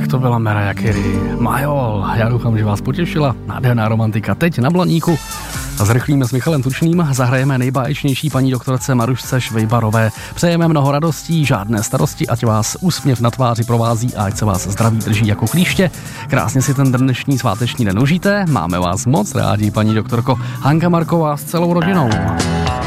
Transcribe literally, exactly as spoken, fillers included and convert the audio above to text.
to byla Mariah Carey. Majol, já doufám, že vás potěšila. Nádherná romantika teď na Blaníku. Zrychlíme s Michalem Tučným, zahrajeme nejbáječnější paní doktorce Marušce Švejbarové. Přejeme mnoho radostí, žádné starosti, ať vás úsměv na tváři provází a ať se vás zdraví drží jako klíště. Krásně si ten dnešní sváteční den užijte, máme vás moc rádi, paní doktorko. Hanka Marková s celou rodinou.